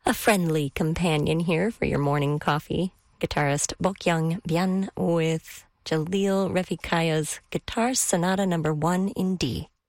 A friendly companion here for your morning coffee. Guitarist Bokyoung Bien with Jalil Refikaya's Guitar Sonata No. 1 in D.